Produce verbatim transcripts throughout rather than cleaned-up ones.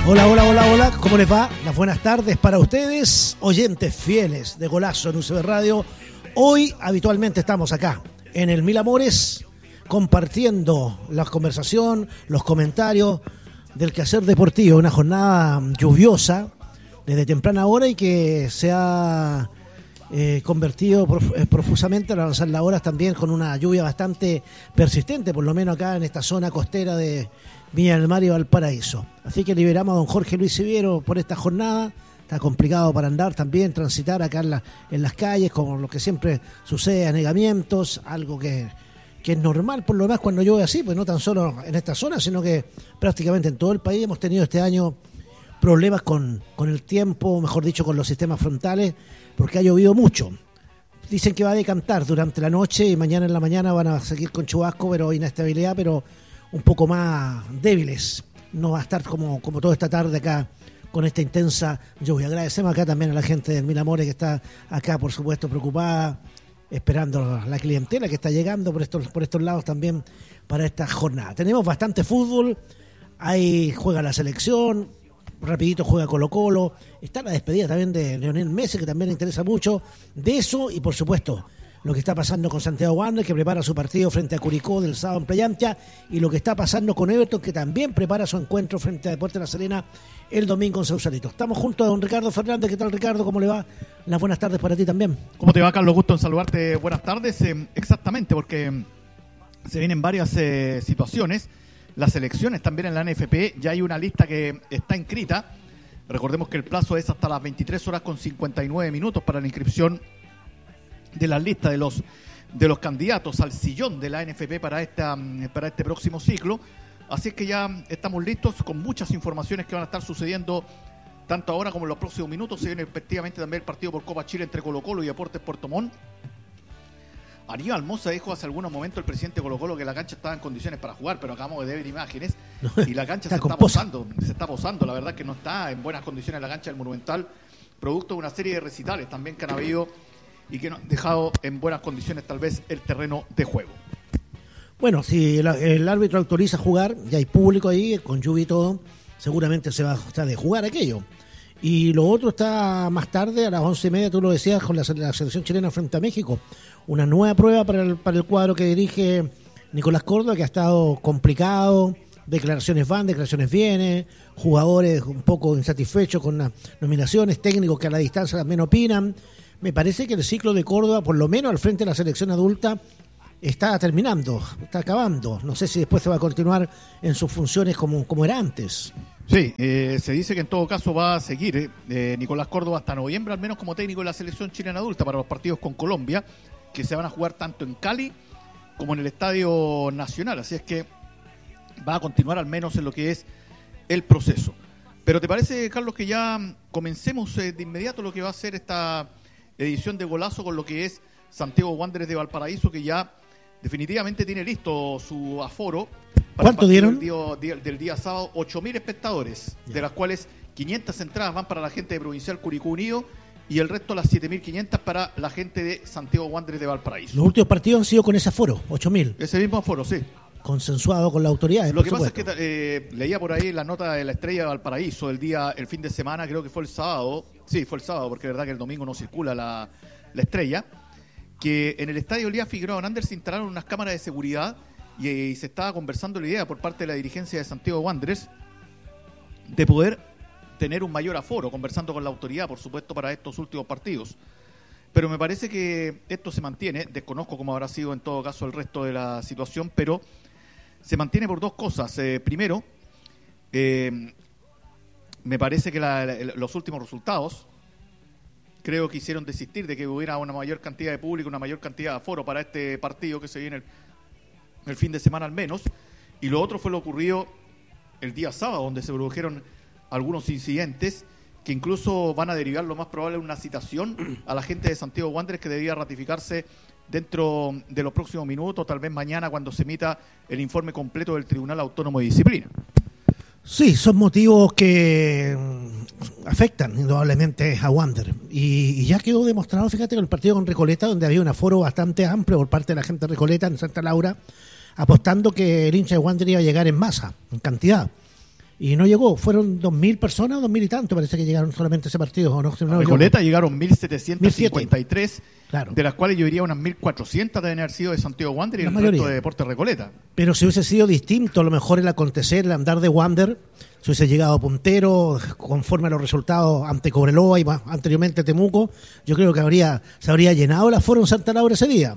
Hola, hola, hola, hola, ¿cómo les va? Las buenas tardes para ustedes, oyentes fieles de Golazo en U C B Radio. Hoy habitualmente estamos acá, en el Mil Amores, compartiendo la conversación, los comentarios del quehacer deportivo. Una jornada lluviosa desde temprana hora y que se ha eh, convertido prof- profusamente al avanzar las horas también con una lluvia bastante persistente, por lo menos acá en esta zona costera de Viña del Mar y Valparaíso. Así que liberamos a don Jorge Luis Siviero por esta jornada. Está complicado para andar también, transitar acá en, la, en las calles, como lo que siempre sucede, anegamientos, algo que, que es normal por lo demás cuando llueve así, pues no tan solo en esta zona, sino que prácticamente en todo el país hemos tenido este año problemas con, con el tiempo, mejor dicho, con los sistemas frontales, porque ha llovido mucho. Dicen que va a decantar durante la noche y mañana en la mañana van a seguir con chubasco, pero inestabilidad, pero un poco más débiles. No va a estar como, como toda esta tarde acá con esta intensa lluvia. Agradecemos acá también a la gente del Mil Amores que está acá, por supuesto, preocupada, esperando la clientela que está llegando por estos, por estos lados también para esta jornada. Tenemos bastante fútbol, ahí juega la selección, rapidito juega Colo Colo, está la despedida también de Lionel Messi, que también le interesa mucho de eso, y por supuesto lo que está pasando con Santiago Wanderers, que prepara su partido frente a Curicó del sábado en Playa Ancha, y lo que está pasando con Everton, que también prepara su encuentro frente a Deportes La Serena el domingo en Sausalito. Estamos junto a don Ricardo Fernández. ¿Qué tal, Ricardo? ¿Cómo le va? Las buenas tardes para ti también. ¿Cómo te va, Carlos? Gusto en saludarte. Buenas tardes. Eh, exactamente, porque se vienen varias eh, situaciones. Las elecciones también en la N F P. Ya hay una lista que está inscrita. Recordemos que el plazo es hasta las veintitrés horas con cincuenta y nueve minutos para la inscripción de las listas de los de los candidatos al sillón de la N F P para esta para este próximo ciclo. Así es que ya estamos listos con muchas informaciones que van a estar sucediendo tanto ahora como en los próximos minutos. Se viene efectivamente también el partido por Copa Chile entre Colo Colo y Deportes Puerto Montt. Aníbal Mosa dijo hace algunos momentos el presidente de Colo Colo que la cancha estaba en condiciones para jugar, pero acabamos de ver imágenes y la cancha se está posando, se está posando. La verdad que no está en buenas condiciones la cancha del Monumental, producto de una serie de recitales también que han habido y que no han dejado en buenas condiciones tal vez el terreno de juego. Bueno, si el, el árbitro autoriza jugar, ya hay público ahí, con lluvia y todo, seguramente se va a estar de jugar aquello. Y lo otro está más tarde, a las once y media, tú lo decías, con la, la selección chilena frente a México. Una nueva prueba para el, para el cuadro que dirige Nicolás Córdoba, que ha estado complicado. Declaraciones van, declaraciones vienen, jugadores un poco insatisfechos con las nominaciones, técnicos que a la distancia también opinan. Me parece que el ciclo de Córdoba, por lo menos al frente de la selección adulta, está terminando, está acabando. No sé si después se va a continuar en sus funciones como, como era antes. Sí, eh, se dice que en todo caso va a seguir eh, Nicolás Córdoba hasta noviembre, al menos como técnico de la selección chilena adulta para los partidos con Colombia, que se van a jugar tanto en Cali como en el Estadio Nacional. Así es que va a continuar al menos en lo que es el proceso. Pero ¿te parece, Carlos, que ya comencemos eh, de inmediato lo que va a ser esta edición de Golazo con lo que es Santiago Wanderers de Valparaíso, que ya definitivamente tiene listo su aforo? ¿Cuánto dieron? Del día, del día sábado, ocho mil espectadores, yeah. De las cuales quinientas entradas van para la gente de Provincial Curicó Unido y el resto, las siete mil quinientas, para la gente de Santiago Wanderers de Valparaíso. Los últimos partidos han sido con ese aforo, ocho mil. Ese mismo aforo, sí. Consensuado con las autoridades. Lo que pasa es que eh, leía por ahí la nota de la Estrella de Valparaíso el día, el fin de semana, creo que fue el sábado. Sí, fue el sábado, porque es verdad que el domingo no circula la, la Estrella. Que en el estadio Elías Figueroa Hernández se instalaron unas cámaras de seguridad y, y se estaba conversando la idea por parte de la dirigencia de Santiago Wanderers de poder tener un mayor aforo, conversando con la autoridad, por supuesto, para estos últimos partidos. Pero me parece que esto se mantiene, desconozco cómo habrá sido en todo caso el resto de la situación, pero se mantiene por dos cosas. Eh, primero, eh, me parece que la, la, los últimos resultados creo que hicieron desistir de que hubiera una mayor cantidad de público, una mayor cantidad de aforo para este partido que se viene el, el fin de semana al menos. Y lo otro fue lo ocurrido el día sábado, donde se produjeron algunos incidentes que incluso van a derivar lo más probable en una citación a la gente de Santiago Wanderers, que debía ratificarse dentro de los próximos minutos, tal vez mañana, cuando se emita el informe completo del Tribunal Autónomo de Disciplina. Sí, son motivos que afectan indudablemente a Wanderers. Y, y ya quedó demostrado, fíjate, con el partido con Recoleta, donde había un aforo bastante amplio por parte de la gente de Recoleta en Santa Laura, apostando que el hincha de Wanderers iba a llegar en masa, en cantidad. y no llegó. Fueron dos mil personas, dos mil y tanto, parece que llegaron solamente a ese partido. ¿O no? A Recoleta llegaron mil setecientos cincuenta y tres, claro. De las cuales yo diría unas mil cuatrocientas deben haber sido de Santiago Wander y la el mayoría. Resto de Deportes Recoleta. Pero si hubiese sido distinto, a lo mejor el acontecer, el andar de Wander, si hubiese llegado puntero, conforme a los resultados ante Cobreloa y más anteriormente Temuco, yo creo que habría se habría llenado el aforo en Santa Laura ese día.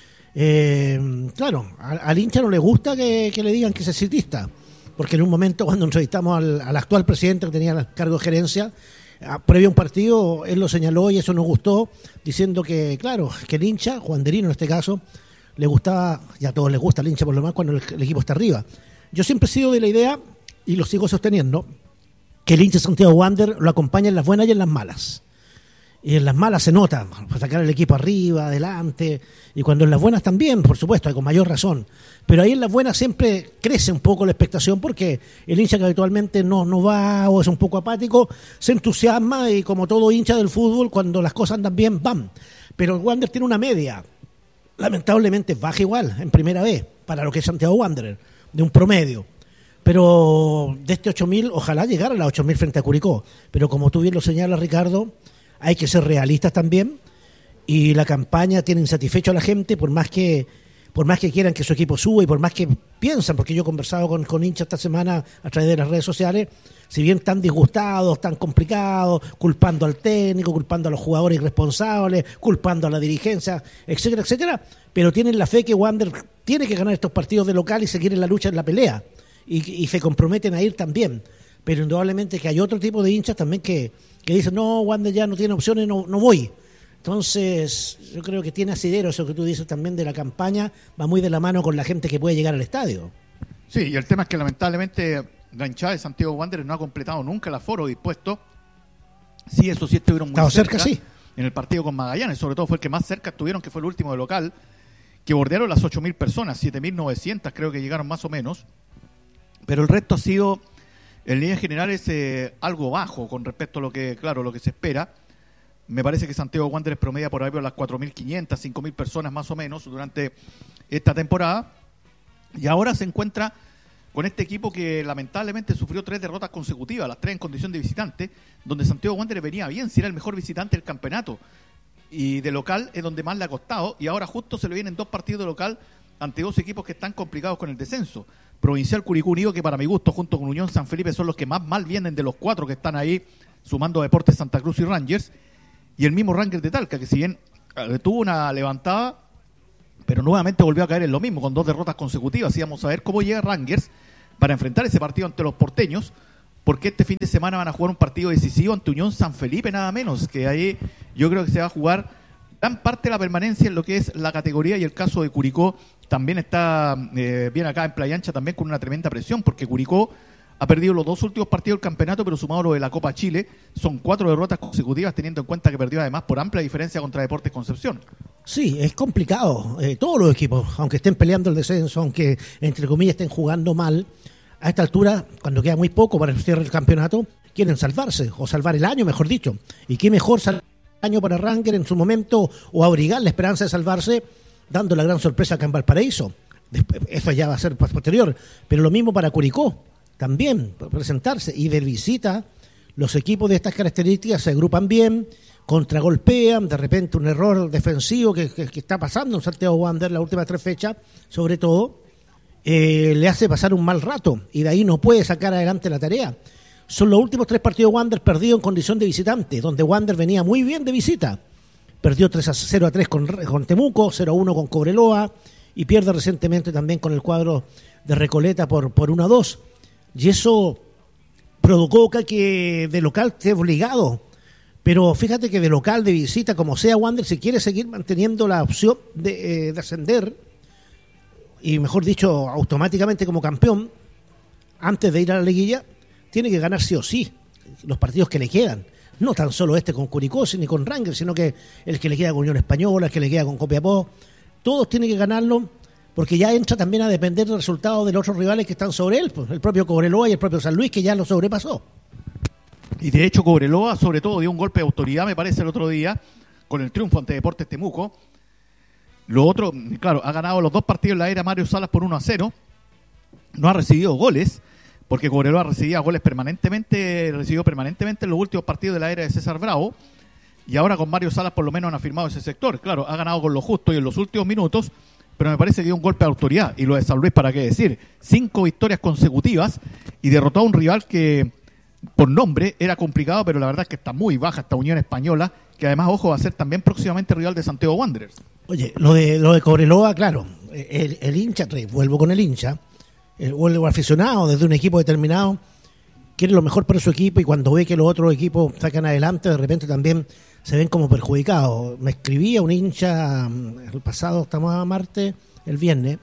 Eh, claro, al, al hincha no le gusta que, que le digan que es exitista, porque en un momento cuando entrevistamos al, al actual presidente que tenía el cargo de gerencia, a, previo a un partido, él lo señaló y eso nos gustó, diciendo que, claro, que el hincha, Wanderino en este caso, le gustaba, y a todos les gusta el hincha por lo más cuando el, el equipo está arriba. Yo siempre he sido de la idea, y lo sigo sosteniendo, que el hincha de Santiago Wander lo acompaña en las buenas y en las malas. Y en las malas se nota, para sacar el equipo arriba, adelante, y cuando en las buenas también, por supuesto, con mayor razón. Pero ahí en las buenas siempre crece un poco la expectación porque el hincha que habitualmente no, no va o es un poco apático, se entusiasma y como todo hincha del fútbol, cuando las cosas andan bien, van. Pero el Wander tiene una media, lamentablemente baja igual, en primera vez, para lo que es Santiago Wanderer, de un promedio. Pero de este ocho mil, ojalá llegara a las ocho mil frente a Curicó. Pero como tú bien lo señalas, Ricardo, hay que ser realistas también, y la campaña tiene insatisfecho a la gente, por más que por más que quieran que su equipo suba y por más que piensan, porque yo he conversado con, con hinchas esta semana a través de las redes sociales, si bien tan disgustados, tan complicados, culpando al técnico, culpando a los jugadores irresponsables, culpando a la dirigencia, etcétera, etcétera, pero tienen la fe que Wander tiene que ganar estos partidos de local y seguir en la lucha, en la pelea, y, y se comprometen a ir también. Pero indudablemente que hay otro tipo de hinchas también que, que dicen, no, Wander ya no tiene opciones, no, no voy. Entonces, yo creo que tiene asidero eso que tú dices también de la campaña, va muy de la mano con la gente que puede llegar al estadio. Sí, y el tema es que lamentablemente la hinchada de Santiago Wanderers no ha completado nunca el aforo dispuesto. Sí, eso sí estuvieron muy Estaba cerca, cerca, sí. En el partido con Magallanes, sobre todo fue el que más cerca estuvieron, que fue el último de local, que bordearon las ocho mil personas, siete mil novecientas creo que llegaron más o menos, pero el resto ha sido, en líneas generales, eh, algo bajo con respecto a lo que, claro, lo que se espera. Me parece que Santiago Wanderers promedia por ahí por las cuatro mil quinientas, cinco mil personas más o menos durante esta temporada, y ahora se encuentra con este equipo que lamentablemente sufrió tres derrotas consecutivas, las tres en condición de visitante, donde Santiago Wanderers venía bien, si era el mejor visitante del campeonato, y de local es donde más le ha costado, y ahora justo se le vienen dos partidos de local ante dos equipos que están complicados con el descenso. Provincial Curicó Unido, que para mi gusto, junto con Unión San Felipe, son los que más mal vienen de los cuatro que están ahí, sumando Deportes Santa Cruz y Rangers, y el mismo Rangers de Talca, que si bien eh, tuvo una levantada, pero nuevamente volvió a caer en lo mismo, con dos derrotas consecutivas. Y vamos a ver cómo llega Rangers para enfrentar ese partido ante los porteños, porque este fin de semana van a jugar un partido decisivo ante Unión San Felipe, nada menos, que ahí yo creo que se va a jugar gran parte de la permanencia en lo que es la categoría, y el caso de Curicó también está eh, bien acá en Playa Ancha, también con una tremenda presión, porque Curicó ha perdido los dos últimos partidos del campeonato, pero sumado lo de la Copa Chile, son cuatro derrotas consecutivas, teniendo en cuenta que perdió además por amplia diferencia contra Deportes Concepción. Sí, es complicado. Eh, todos los equipos, aunque estén peleando el descenso, aunque entre comillas estén jugando mal, a esta altura, cuando queda muy poco para el cierre del campeonato, quieren salvarse, o salvar el año, mejor dicho. Y qué mejor salvar el año para Rangers en su momento, o abrigar la esperanza de salvarse, dando la gran sorpresa acá en Valparaíso. Después, eso ya va a ser posterior, pero lo mismo para Curicó. También presentarse, y de visita los equipos de estas características se agrupan bien, contragolpean, de repente un error defensivo que, que, que está pasando en Santiago Wanderers las últimas tres fechas, sobre todo, eh, le hace pasar un mal rato, y de ahí no puede sacar adelante la tarea. Son los últimos tres partidos Wanderers perdidos en condición de visitante, donde Wanderers venía muy bien de visita. Perdió tres a cero a tres con, con Temuco, cero a uno con Cobreloa, y pierde recientemente también con el cuadro de Recoleta por, por uno a dos. Y eso provoca que de local esté obligado. Pero fíjate que de local, de visita, como sea, Wander, si quiere seguir manteniendo la opción de, eh, de ascender, y mejor dicho, automáticamente como campeón, antes de ir a la liguilla, tiene que ganar sí o sí los partidos que le quedan. No tan solo este con Curicó ni con Rangers, sino que el que le queda con Unión Española, el que le queda con Copiapó. Todos tienen que ganarlo, porque ya entra también a depender del resultado de los otros rivales que están sobre él, pues el propio Cobreloa y el propio San Luis, que ya lo sobrepasó. Y de hecho Cobreloa sobre todo dio un golpe de autoridad, me parece, el otro día, con el triunfo ante Deportes Temuco. Lo otro, claro, ha ganado los dos partidos en la era Mario Salas por uno a cero, no ha recibido goles, porque Cobreloa recibía goles permanentemente, recibió permanentemente en los últimos partidos de la era de César Bravo, y ahora con Mario Salas por lo menos han afirmado ese sector. Claro, ha ganado con lo justo y en los últimos minutos, pero me parece que dio un golpe de autoridad, y lo de San Luis, para qué decir, cinco victorias consecutivas, y derrotó a un rival que por nombre era complicado, pero la verdad es que está muy baja esta Unión Española, que además, ojo, va a ser también próximamente rival de Santiago Wanderers. Oye, lo de lo de Cobreloa, claro, el, el hincha, vuelvo con el hincha, el, el aficionado desde un equipo determinado quiere lo mejor para su equipo, y cuando ve que los otros equipos sacan adelante, de repente también se ven como perjudicados. Me escribía un hincha el pasado, estamos a martes, el viernes,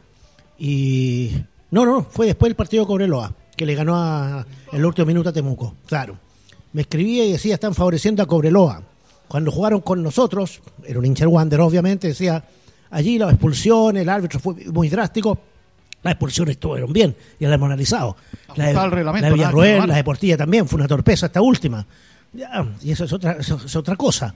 y no, no, fue después del partido de Cobreloa, que le ganó a, en el último minuto a Temuco, claro. Me escribía y decía, están favoreciendo a Cobreloa. Cuando jugaron con nosotros, era un hincha del Wander, obviamente, decía, allí la expulsión, el árbitro fue muy drástico, las expulsiones estuvieron bien, ya las hemos analizado. La de, la de Villarroel, la de Portilla también, fue una torpeza esta última. Ya, y eso es otra eso es otra cosa.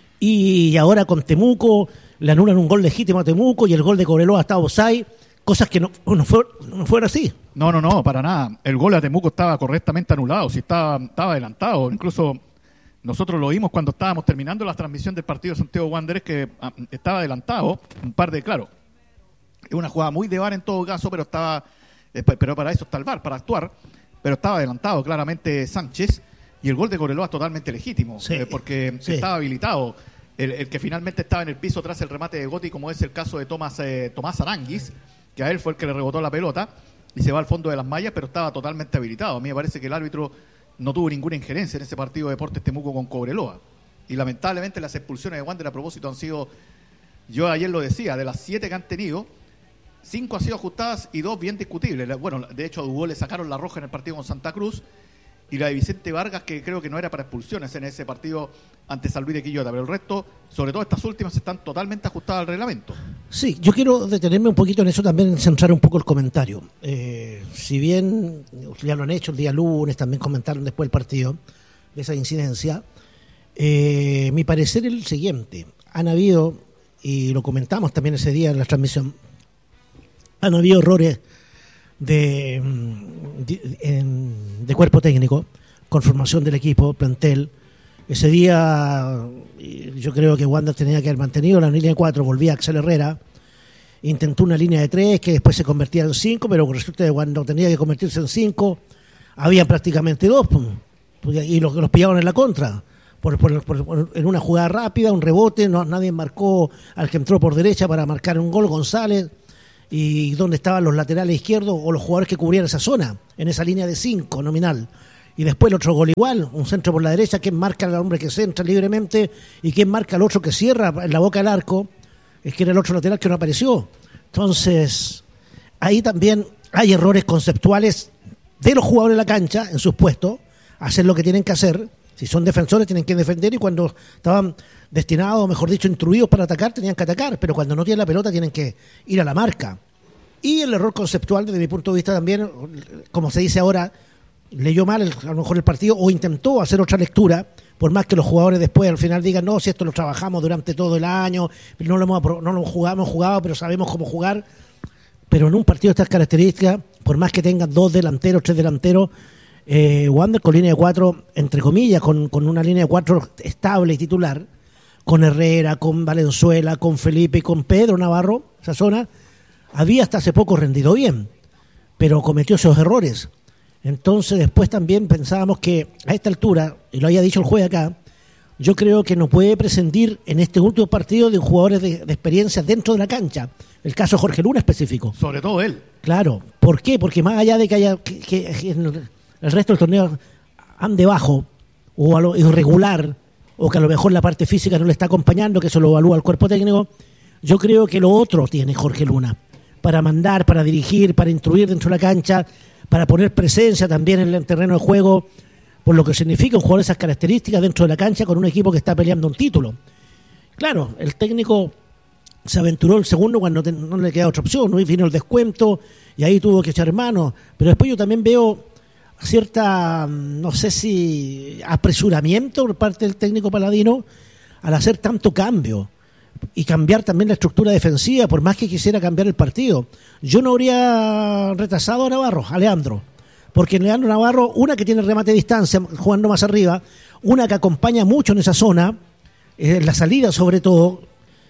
Y ahora con Temuco, le anulan un gol legítimo a Temuco, y el gol de Cobreloa está offside, cosas que no, no, fue, no fueron así. No, no, no, para nada. El gol a Temuco estaba correctamente anulado, sí estaba, estaba adelantado, incluso... Nosotros lo vimos cuando estábamos terminando la transmisión del partido de Santiago Wanderers, que ah, estaba adelantado, un par de, claro, es una jugada muy de V A R en todo caso, pero estaba, eh, pero para eso está el V A R, para actuar, pero estaba adelantado claramente Sánchez, y el gol de Cobreloa es totalmente legítimo, sí, eh, porque sí. estaba habilitado. El, el que finalmente estaba en el piso tras el remate de Gotti, como es el caso de Tomás, eh, Tomás Aranguis, que a él fue el que le rebotó la pelota, y se va al fondo de las mallas, pero estaba totalmente habilitado. A mí me parece que el árbitro no tuvo ninguna injerencia en ese partido de Deportes Temuco con Cobreloa. Y lamentablemente las expulsiones de Wander a propósito han sido, yo ayer lo decía, de las siete que han tenido, cinco han sido ajustadas y dos bien discutibles. Bueno, de hecho a Dubó le sacaron la roja en el partido con Santa Cruz, y la de Vicente Vargas, que creo que no era para expulsiones en ese partido ante San Luis de Quillota, pero el resto, sobre todo estas últimas, están totalmente ajustadas al reglamento. Sí, yo quiero detenerme un poquito en eso también, centrar un poco el comentario. Eh, si bien ya lo han hecho el día lunes, también comentaron después del partido de esa incidencia, eh, mi parecer es el siguiente. Han habido, y lo comentamos también ese día en la transmisión, han habido errores de, de, en, de cuerpo técnico, conformación del equipo, plantel. Ese día yo creo que Wander tenía que haber mantenido la línea de cuatro, volvía Axel Herrera, intentó una línea de tres que después se convertía en cinco, pero resulta que cuando tenía que convertirse en cinco, había prácticamente dos, y los, los pillaban en la contra, por, por, por, por, en una jugada rápida, un rebote, no, nadie marcó al que entró por derecha para marcar un gol, González, y donde estaban los laterales izquierdos o los jugadores que cubrían esa zona, en esa línea de cinco nominal. Y después el otro gol igual, un centro por la derecha, ¿quién marca al hombre que centra libremente? ¿Y quién marca al otro que cierra en la boca del arco? Es que era el otro lateral que no apareció. Entonces, ahí también hay errores conceptuales de los jugadores de la cancha, en sus puestos, hacer lo que tienen que hacer. Si son defensores tienen que defender, y cuando estaban destinados, mejor dicho, instruidos para atacar, tenían que atacar, pero cuando no tienen la pelota tienen que ir a la marca. Y el error conceptual, desde mi punto de vista también, como se dice ahora, leyó mal el, a lo mejor el partido, o intentó hacer otra lectura, por más que los jugadores después al final digan, no, si esto lo trabajamos durante todo el año, no lo hemos, no lo jugamos, jugado, pero sabemos cómo jugar. Pero en un partido de estas características, por más que tengan dos delanteros, tres delanteros, eh, Wander con línea de cuatro, entre comillas, con, con una línea de cuatro estable y titular, con Herrera, con Valenzuela, con Felipe y con Pedro Navarro, esa zona, había hasta hace poco rendido bien, pero cometió esos errores. Entonces después también pensábamos que a esta altura, y lo había dicho el juez acá, yo creo que no puede prescindir en este último partido de jugadores de, de experiencia dentro de la cancha. El caso de Jorge Luna específico. Sobre todo él. Claro. ¿Por qué? Porque más allá de que haya que, que, que el resto del torneo ande bajo o a lo irregular, o que a lo mejor la parte física no le está acompañando, que eso lo evalúa el cuerpo técnico, yo creo que lo otro tiene Jorge Luna. Para mandar, para dirigir, para instruir dentro de la cancha, para poner presencia también en el terreno de juego, por lo que significa un jugador de esas características dentro de la cancha con un equipo que está peleando un título. Claro, el técnico se aventuró el segundo cuando te, no le queda otra opción, ¿no? Y vino el descuento y ahí tuvo que echar mano. Pero después yo también veo cierta, no sé si apresuramiento por parte del técnico paladino al hacer tanto cambio y cambiar también la estructura defensiva, por más que quisiera cambiar el partido. Yo no habría retrasado a Navarro, a Leandro, porque Leandro Navarro, una que tiene remate de distancia, jugando más arriba, una que acompaña mucho en esa zona, en eh, la salida sobre todo,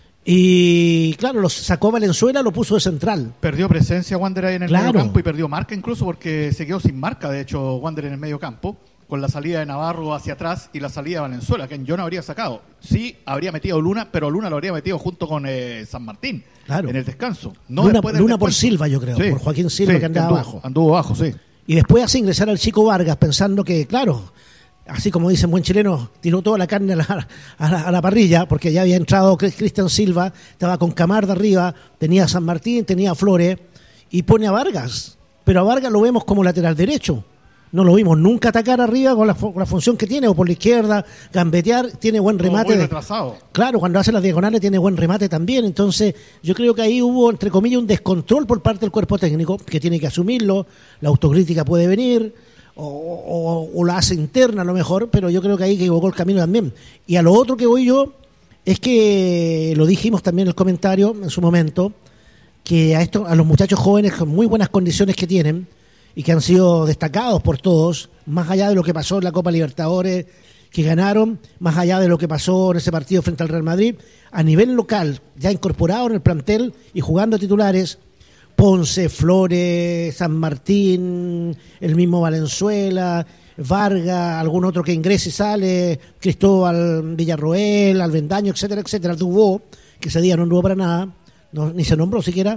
y claro, lo sacó Valenzuela, lo puso de central. Perdió presencia Wander ahí en el claro. medio campo y perdió marca incluso porque se quedó sin marca, de hecho, Wander en el medio campo, con la salida de Navarro hacia atrás y la salida de Valenzuela, que yo no habría sacado. Sí, habría metido Luna, pero Luna lo habría metido junto con eh, San Martín, claro. en el descanso. No Luna, después del Luna por descanso. Silva, yo creo, sí, por Joaquín Silva, sí, que andaba anduvo, abajo. Anduvo abajo, sí. Y después hace ingresar al Chico Vargas, pensando que, claro, así como dicen buen chileno, tiró toda la carne a la, a la, a la parrilla, porque ya había entrado Cristian Silva, estaba con Camarda arriba, tenía a San Martín, tenía a Flores, y pone a Vargas. Pero a Vargas lo vemos como lateral derecho. No lo vimos nunca atacar arriba con la, con la función que tiene, o por la izquierda, gambetear, tiene buen remate. Muy retrasado. Claro, cuando hace las diagonales tiene buen remate también. Entonces, yo creo que ahí hubo, entre comillas, un descontrol por parte del cuerpo técnico, que tiene que asumirlo, la autocrítica puede venir, o, o, o la hace interna a lo mejor, pero yo creo que ahí que equivocó el camino también. Y a lo otro que voy yo, es que lo dijimos también en el comentario en su momento, que a, esto, a los muchachos jóvenes con muy buenas condiciones que tienen, y que han sido destacados por todos, más allá de lo que pasó en la Copa Libertadores, que ganaron, más allá de lo que pasó en ese partido frente al Real Madrid, a nivel local, ya incorporado en el plantel y jugando titulares, Ponce, Flores, San Martín, el mismo Valenzuela, Vargas, algún otro que ingrese y sale, Cristóbal Villarroel, Alvendaño, etcétera, etcétera, Dubó, que ese día no anduvo para nada, no, ni se nombró siquiera.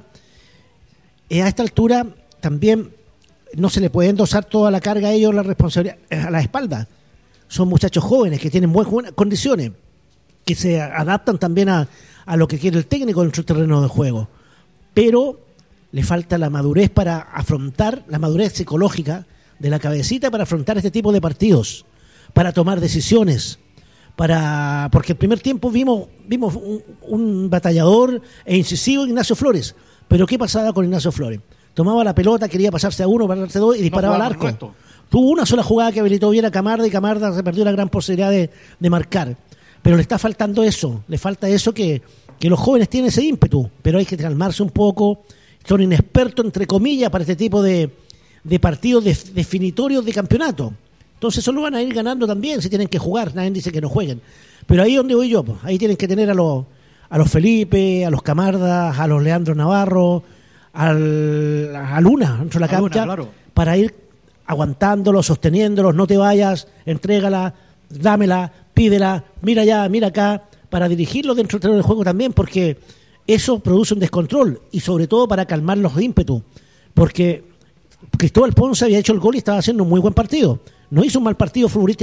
Y a esta altura también no se le puede endosar toda la carga a ellos, la responsabilidad a la espalda. Son muchachos jóvenes que tienen buenas condiciones, que se adaptan también a, a lo que quiere el técnico en su terreno de juego. Pero le falta la madurez para afrontar, la madurez psicológica de la cabecita para afrontar este tipo de partidos, para tomar decisiones, para porque el primer tiempo vimos vimos un, un batallador e incisivo Ignacio Flores. Pero ¿qué pasaba con Ignacio Flores? Tomaba la pelota, quería pasarse a uno, pasarse a dos y disparaba no al arco. Tuvo una sola jugada que habilitó bien a Camarda y Camarda se perdió la gran posibilidad de, de marcar. Pero le está faltando eso, le falta eso que, que los jóvenes tienen ese ímpetu, pero hay que calmarse un poco. Son inexpertos, entre comillas, para este tipo de, de partidos de, definitorios de campeonato. Entonces solo van a ir ganando también si tienen que jugar, nadie dice que no jueguen. Pero ahí es donde voy yo, pues. Ahí tienen que tener a los, a los Felipe, a los Camardas, a los Leandro Navarro, Al, a Luna dentro de la cancha, Luna, claro. Para ir aguantándolos, sosteniéndolos, no te vayas, entrégala, dámela, pídela, mira allá, mira acá, para dirigirlos dentro del terreno del juego también, porque eso produce un descontrol y sobre todo para calmar los ímpetus, porque Cristóbal Ponce había hecho el gol y estaba haciendo un muy buen partido, no hizo un mal partido futbolístico